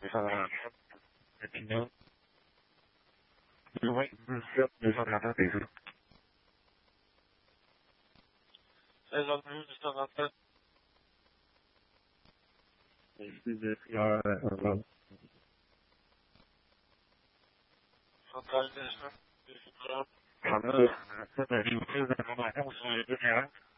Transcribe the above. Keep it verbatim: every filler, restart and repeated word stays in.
ça va. Et puis non. Oui, monsieur, deux cent trente-sept, c'est ça. seize heures deux cent trente-sept. Ici, de prière, euh, centrale de ça. Ah là, c'est une prise d'information sur les deux terrains.